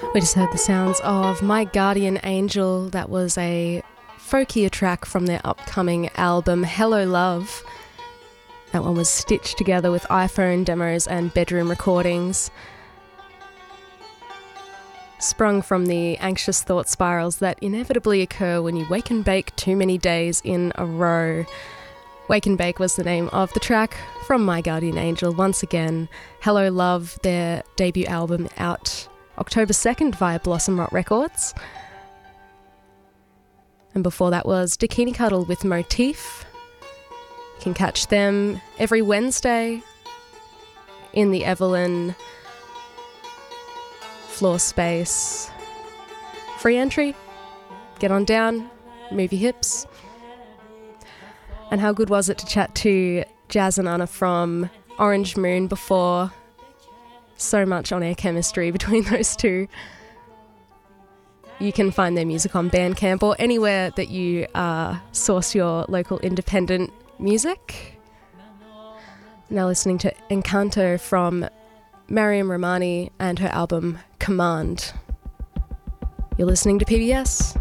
We just heard the sounds of My Guardian Angel. That was a folkier track from their upcoming album Hello Love. That one was stitched together with iPhone demos and bedroom recordings. Sprung from the anxious thought spirals that inevitably occur when you wake and bake too many days in a row. Wake and Bake was the name of the track from My Guardian Angel. Once again, Hello Love, their debut album, out October 2nd via Blossom Rot Records. And before that was Dakini Cuddle with Motif. You can catch them every Wednesday in the Evelyn floor space. Free entry. Get on down, move your hips. And how good was it to chat to Jazz and Anna from Orange Moon before? So much on-air chemistry between those two. You can find their music on Bandcamp or anywhere that you source your local independent music. Now listening to Encanto from Mariam Romani and her album Command. You're listening to PBS.